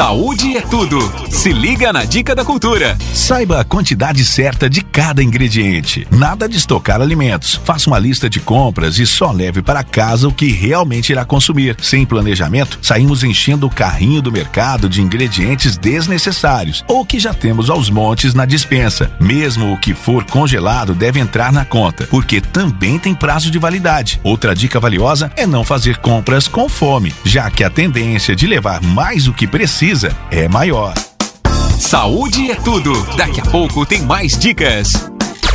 Saúde é tudo. Se liga na Dica da Cultura. Saiba a quantidade certa de cada ingrediente. Nada de estocar alimentos. Faça uma lista de compras e só leve para casa o que realmente irá consumir. Sem planejamento, saímos enchendo o carrinho do mercado de ingredientes desnecessários ou que já temos aos montes na despensa. Mesmo o que for congelado deve entrar na conta, porque também tem prazo de validade. Outra dica valiosa é não fazer compras com fome, já que a tendência de levar mais do que precisa é maior. Saúde é tudo. Daqui a pouco tem mais dicas.